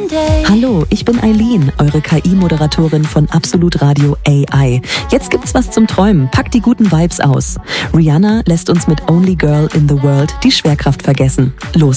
Hallo, ich bin Eileen, eure KI-Moderatorin von Absolut Radio AI. Jetzt gibt's was zum Träumen. Packt die guten Vibes aus. Rihanna lässt uns mit Only Girl in the World die Schwerkraft vergessen. Los